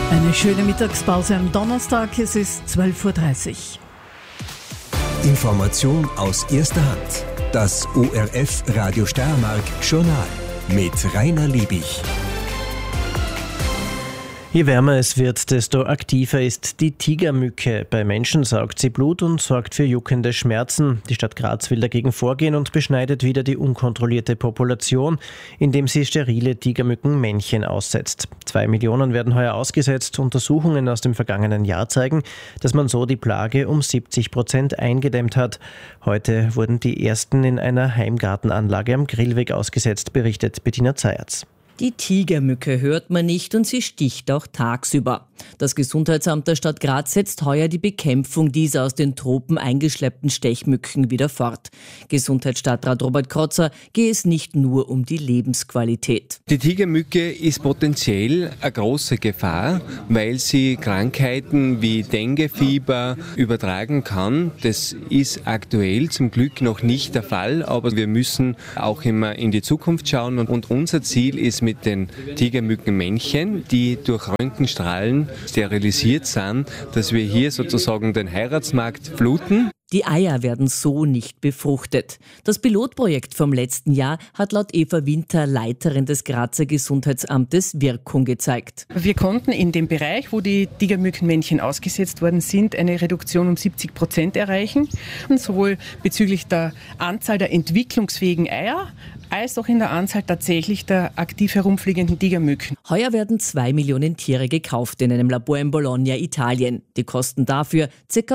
Eine schöne Mittagspause am Donnerstag, es ist 12:30 Uhr. Information aus erster Hand. Das ORF Radio Steiermark Journal mit Rainer Liebig. Je wärmer es wird, desto aktiver ist die Tigermücke. Bei Menschen saugt sie Blut und sorgt für juckende Schmerzen. Die Stadt Graz will dagegen vorgehen und beschneidet wieder die unkontrollierte Population, indem sie sterile Tigermückenmännchen aussetzt. 2 Millionen werden heuer ausgesetzt. Untersuchungen aus dem vergangenen Jahr zeigen, dass man so die Plage um 70% eingedämmt hat. Heute wurden die ersten in einer Heimgartenanlage am Grillweg ausgesetzt, berichtet Bettina Zayatz. Die Tigermücke hört man nicht und sie sticht auch tagsüber. Das Gesundheitsamt der Stadt Graz setzt heuer die Bekämpfung dieser aus den Tropen eingeschleppten Stechmücken wieder fort. Gesundheitsstadtrat Robert Krotzer gehe es nicht nur um die Lebensqualität. Die Tigermücke ist potenziell eine große Gefahr, weil sie Krankheiten wie Denguefieber übertragen kann. Das ist aktuell zum Glück noch nicht der Fall, aber wir müssen auch immer in die Zukunft schauen und unser Ziel ist mit den Tigermückenmännchen, die durch Röntgenstrahlen sterilisiert sind, dass wir hier sozusagen den Heiratsmarkt fluten. Die Eier werden so nicht befruchtet. Das Pilotprojekt vom letzten Jahr hat laut Eva Winter, Leiterin des Grazer Gesundheitsamtes, Wirkung gezeigt. Wir konnten in dem Bereich, wo die Tigermückenmännchen ausgesetzt worden sind, eine Reduktion um 70% erreichen. Und sowohl bezüglich der Anzahl der entwicklungsfähigen Eier als auch in der Anzahl tatsächlich der aktiv herumfliegenden Tigermücken. Heuer werden 2 Millionen Tiere gekauft in einem Labor in Bologna, Italien. Die kosten dafür ca.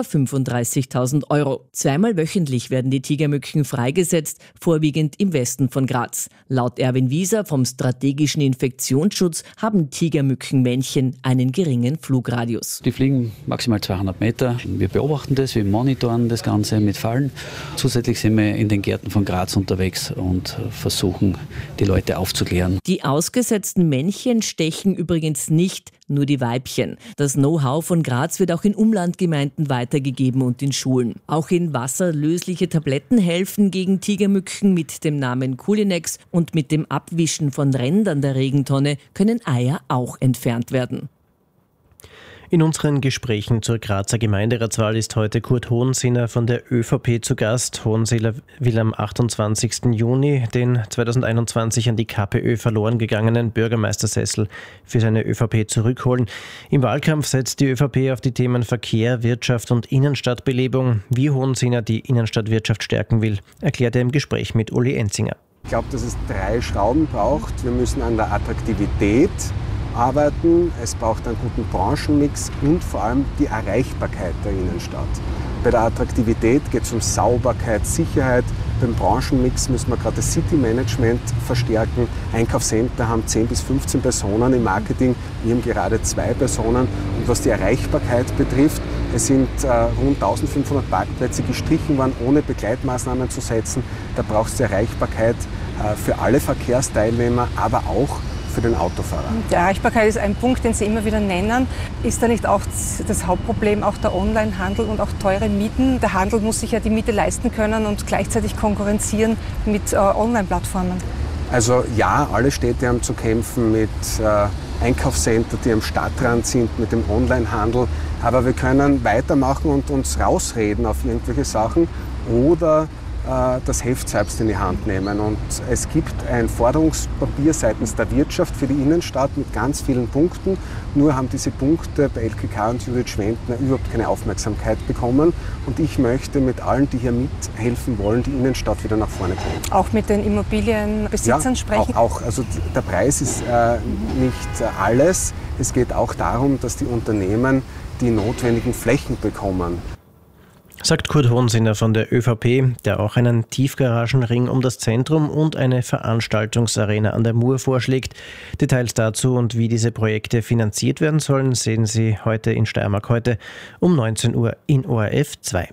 35.000 Euro. Zweimal wöchentlich werden die Tigermücken freigesetzt, vorwiegend im Westen von Graz. Laut Erwin Wieser vom strategischen Infektionsschutz haben Tigermückenmännchen einen geringen Flugradius. Die fliegen maximal 200 Meter. Wir beobachten das, wir monitoren das Ganze mit Fallen. Zusätzlich sind wir in den Gärten von Graz unterwegs und versuchen, die Leute aufzuklären. Die ausgesetzten Männchen stechen übrigens nicht, nur die Weibchen. Das Know-how von Graz wird auch in Umlandgemeinden weitergegeben und in Schulen. Auch in wasserlösliche Tabletten helfen gegen Tigermücken mit dem Namen Kulinex und mit dem Abwischen von Rändern der Regentonne können Eier auch entfernt werden. In unseren Gesprächen zur Grazer Gemeinderatswahl ist heute Kurt Hohensinner von der ÖVP zu Gast. Hohensinner will am 28. Juni den 2021 an die KPÖ verloren gegangenen Bürgermeistersessel für seine ÖVP zurückholen. Im Wahlkampf setzt die ÖVP auf die Themen Verkehr, Wirtschaft und Innenstadtbelebung. Wie Hohensinner die Innenstadtwirtschaft stärken will, erklärt er im Gespräch mit Uli Enzinger. Ich glaube, dass es 3 Schrauben braucht. Wir müssen an der Attraktivität arbeiten, es braucht einen guten Branchenmix und vor allem die Erreichbarkeit der Innenstadt. Bei der Attraktivität geht es um Sauberkeit, Sicherheit. Beim Branchenmix müssen wir gerade das City-Management verstärken. Einkaufscenter haben 10 bis 15 Personen im Marketing, wir haben gerade 2 Personen. Und was die Erreichbarkeit betrifft, es sind rund 1500 Parkplätze gestrichen worden, ohne Begleitmaßnahmen zu setzen. Da braucht es die Erreichbarkeit für alle Verkehrsteilnehmer, aber auch für den Autofahrer. Die Erreichbarkeit ist ein Punkt, den Sie immer wieder nennen. Ist da nicht auch das Hauptproblem auch der Onlinehandel und auch teure Mieten? Der Handel muss sich ja die Miete leisten können und gleichzeitig konkurrenzieren mit Online-Plattformen. Also ja, alle Städte haben zu kämpfen mit Einkaufscenter, die am Stadtrand sind, mit dem Onlinehandel. Aber wir können weitermachen und uns rausreden auf irgendwelche Sachen oder das Heft selbst in die Hand nehmen. Und es gibt ein Forderungspapier seitens der Wirtschaft für die Innenstadt mit ganz vielen Punkten. Nur haben diese Punkte bei LKK und Judith Schwentner überhaupt keine Aufmerksamkeit bekommen. Und ich möchte mit allen, die hier mithelfen wollen, die Innenstadt wieder nach vorne bringen. Auch mit den Immobilienbesitzern sprechen? Auch. Also der Preis ist nicht alles. Es geht auch darum, dass die Unternehmen die notwendigen Flächen bekommen. Sagt Kurt Hohensinner von der ÖVP, der auch einen Tiefgaragenring um das Zentrum und eine Veranstaltungsarena an der Mur vorschlägt. Details dazu und wie diese Projekte finanziert werden sollen, sehen Sie heute in Steiermark heute um 19 Uhr in ORF 2.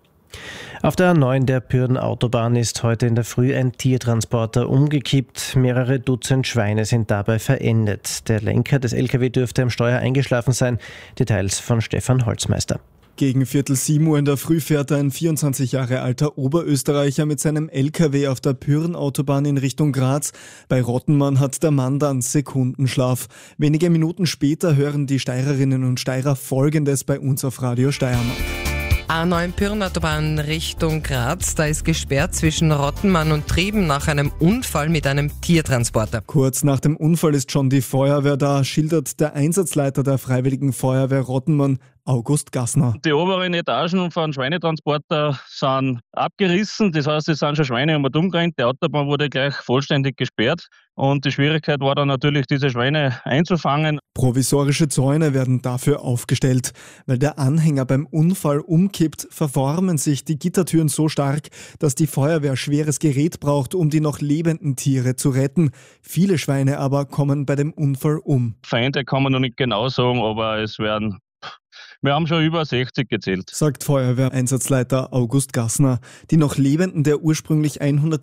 Auf der A9 der Pürden-Autobahn ist heute in der Früh ein Tiertransporter umgekippt. Mehrere Dutzend Schweine sind dabei verendet. Der Lenker des LKW dürfte am Steuer eingeschlafen sein. Details von Stefan Holzmeister. Gegen 6:15 in der Früh fährt ein 24 Jahre alter Oberösterreicher mit seinem LKW auf der Pyrrenautobahn in Richtung Graz. Bei Rottenmann hat der Mann dann Sekundenschlaf. Wenige Minuten später hören die Steirerinnen und Steirer Folgendes bei uns auf Radio Steiermark. A9 Pyrrenautobahn Richtung Graz, da ist gesperrt zwischen Rottenmann und Trieben nach einem Unfall mit einem Tiertransporter. Kurz nach dem Unfall ist schon die Feuerwehr da, schildert der Einsatzleiter der Freiwilligen Feuerwehr Rottenmann, August Gassner. Die oberen Etagen von Schweinetransporter sind abgerissen, das heißt, es sind schon Schweine umgerannt. Die Autobahn wurde gleich vollständig gesperrt und die Schwierigkeit war dann natürlich, diese Schweine einzufangen. Provisorische Zäune werden dafür aufgestellt. Weil der Anhänger beim Unfall umkippt, verformen sich die Gittertüren so stark, dass die Feuerwehr schweres Gerät braucht, um die noch lebenden Tiere zu retten. Viele Schweine aber kommen bei dem Unfall um. Feinde kann man noch nicht genau sagen, aber wir haben schon über 60 gezählt, sagt Feuerwehreinsatzleiter August Gassner. Die noch lebenden der ursprünglich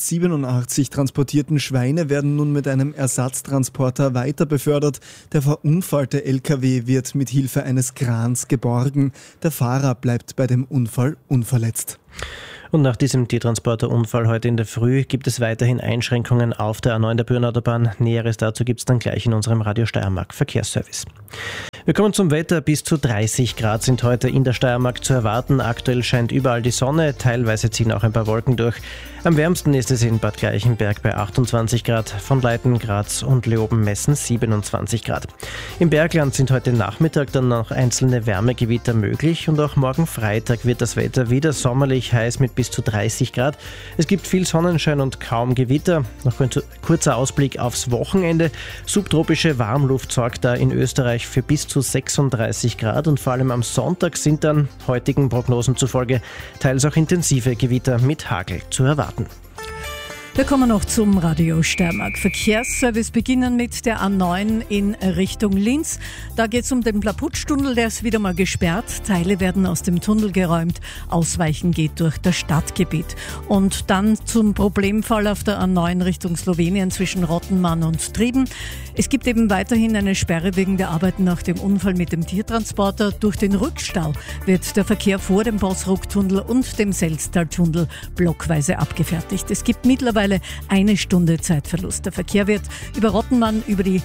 187 transportierten Schweine werden nun mit einem Ersatztransporter weiter befördert. Der verunfallte LKW wird mit Hilfe eines Krans geborgen. Der Fahrer bleibt bei dem Unfall unverletzt. Und nach diesem Tiertransporterunfall heute in der Früh gibt es weiterhin Einschränkungen auf der A9 der Pyrrenautobahn. Näheres dazu gibt es dann gleich in unserem Radio Steiermark Verkehrsservice. Wir kommen zum Wetter. Bis zu 30 Grad sind heute in der Steiermark zu erwarten. Aktuell scheint überall die Sonne, teilweise ziehen auch ein paar Wolken durch. Am wärmsten ist es in Bad Gleichenberg bei 28 Grad. Von Leiten, Graz und Leoben messen 27 Grad. Im Bergland sind heute Nachmittag dann noch einzelne Wärmegewitter möglich und auch morgen Freitag wird das Wetter wieder sommerlich heiß mit bis zu 30 Grad. Es gibt viel Sonnenschein und kaum Gewitter. Noch ein kurzer Ausblick aufs Wochenende. Subtropische Warmluft sorgt da in Österreich für bis zu 36 Grad und vor allem am Sonntag sind dann heutigen Prognosen zufolge teils auch intensive Gewitter mit Hagel zu erwarten. Wir kommen noch zum Radio Steiermark Verkehrsservice, beginnen mit der A9 in Richtung Linz. Da geht es um den Plaputsch-Tunnel, der ist wieder mal gesperrt. Teile werden aus dem Tunnel geräumt. Ausweichen geht durch das Stadtgebiet. Und dann zum Problemfall auf der A9 Richtung Slowenien zwischen Rottenmann und Trieben. Es gibt eben weiterhin eine Sperre wegen der Arbeiten nach dem Unfall mit dem Tiertransporter. Durch den Rückstau wird der Verkehr vor dem Bossruck-Tunnel und dem Selztal-Tunnel blockweise abgefertigt. Es gibt mittlerweile eine Stunde Zeitverlust. Der Verkehr wird über Rottenmann über die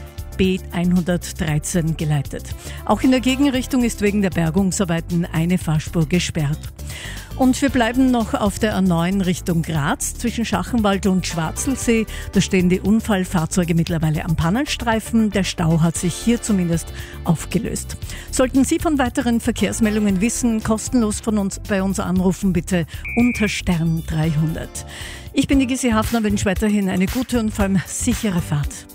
B113 geleitet. Auch in der Gegenrichtung ist wegen der Bergungsarbeiten eine Fahrspur gesperrt. Und wir bleiben noch auf der A9 Richtung Graz zwischen Schachenwald und Schwarzelsee. Da stehen die Unfallfahrzeuge mittlerweile am Pannenstreifen. Der Stau hat sich hier zumindest aufgelöst. Sollten Sie von weiteren Verkehrsmeldungen wissen, kostenlos bei uns anrufen, bitte unter Stern 300. Ich bin die Gysi Hafner, wünsche weiterhin eine gute und vor allem sichere Fahrt.